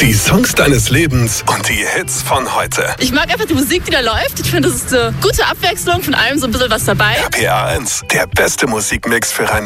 Die Songs deines Lebens und die Hits von heute. Ich mag einfach die Musik, die da läuft. Ich finde, das ist eine gute Abwechslung, von allem so ein bisschen was dabei. RPA 1, der beste Musikmix für Rhein